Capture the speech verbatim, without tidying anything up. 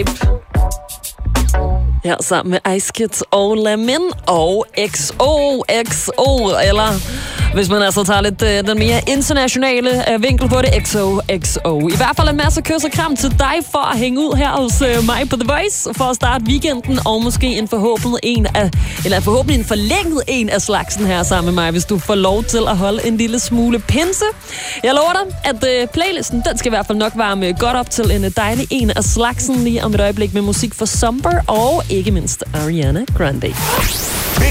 Her sammen med Ice Kids og Lamin og X O X O, eller hvis man altså tager lidt øh, den mere internationale øh, vinkel på det, X O X O. I hvert fald en masse kys og kram til dig for at hænge ud her hos øh, mig på The Voice, for at starte weekenden, og måske en forhåbentlig en af, eller forhåbentlig en forlænget en af slagsen her sammen med mig, hvis du får lov til at holde en lille smule pinse. Jeg lover dig, at øh, playlisten, den skal i hvert fald nok varme godt op til en dejlig en af slagsen lige om et øjeblik med musik for Summer og ikke mindst Ariana Grande.